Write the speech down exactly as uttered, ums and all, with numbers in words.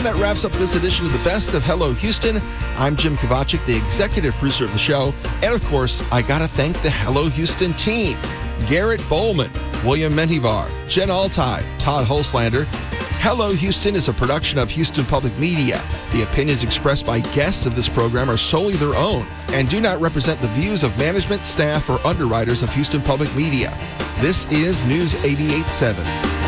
And that wraps up this edition of the Best of Hello Houston. I'm Jim Kovacic, the executive producer of the show. And of course, I got to thank the Hello Houston team. Garrett Bowman, William Mentivar, Jen Altai, Todd Holslander. Hello Houston is a production of Houston Public Media. The opinions expressed by guests of this program are solely their own and do not represent the views of management, staff, or underwriters of Houston Public Media. This is News eighty-eight point seven.